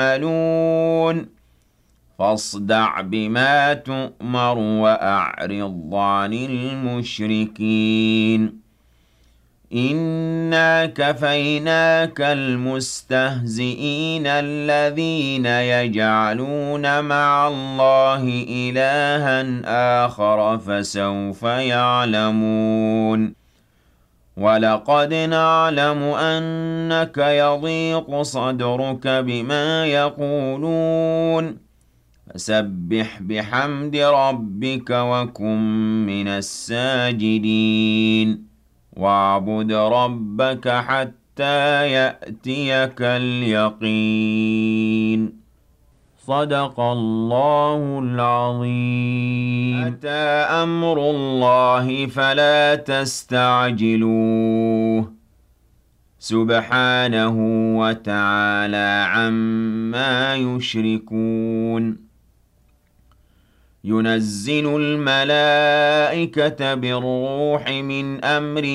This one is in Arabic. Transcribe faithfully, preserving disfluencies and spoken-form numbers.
يعملون فاصدع بما تؤمر وأعرض عن المشركين إنا كفيناك المستهزئين الذين يجعلون مع الله إلها آخر فسوف يعلمون وَلَقَدْ نَعْلَمُ أَنَّكَ يَضِيقُ صَدْرُكَ بِمَا يَقُولُونَ فَسَبِّحْ بِحَمْدِ رَبِّكَ وَكُن مِّنَ السَّاجِدِينَ وَاعْبُدْ رَبَّكَ حَتَّىٰ يَأْتِيَكَ الْيَقِينُ صدق الله العظيم. أتى أمر الله فلا تستعجلوه سبحانه وتعالى عما يشركون ينزل الملائكة بالروح من أمره